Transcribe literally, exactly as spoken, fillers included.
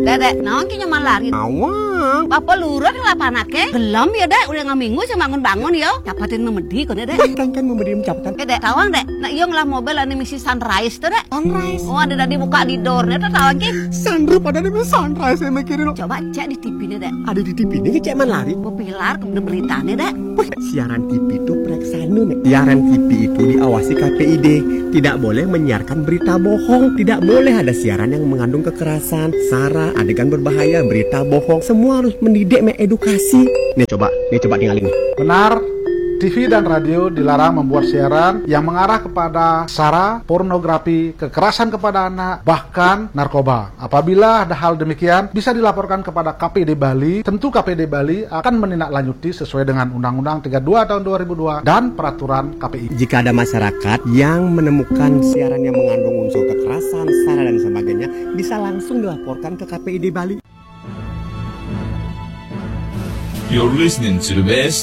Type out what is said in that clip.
Dek, naon ki nyaman lari? Awang. Bapak lurut ngelapanake. Gelem ya, Dek. Udah ngaminggu saya bangun-bangun ya. Capatin memedi kok, Dek. Kan kan memberi capatan. Eh, Dek, tawang, Dek. Nah, iya ngelah mobil ane misi Sunrise tuh, Dek. Sunrise. Oh, ada tadi buka di door-nya tuh tawang ki. Sunroof ada di sunrise saya mikirin. Coba cek di T V-nya, Dek. Ada di T V ini ngecek man lari. Pepilar ke beritanya, Dek. Siaran T V itu pereksana nih. Siaran T V itu diawasi K P I D. Tidak boleh menyiarkan berita bohong. Tidak boleh ada siaran yang mengandung kekerasan, sara, adegan berbahaya, berita bohong. Semua harus mendidik, mengedukasi. Nih coba, nih coba tinggalin. Benar, T V dan radio dilarang membuat siaran yang mengarah kepada sara, pornografi, kekerasan kepada anak, bahkan narkoba. Apabila ada hal demikian, bisa dilaporkan kepada K P I D Bali. Tentu K P I D Bali akan menindaklanjuti sesuai dengan Undang-Undang tiga puluh dua tahun dua ribu dua dan peraturan K P I. Jika ada masyarakat yang menemukan siaran yang mengandung unsur kekerasan, sara dan sebagainya, bisa langsung dilaporkan ke K P I D Bali. You're listening to the best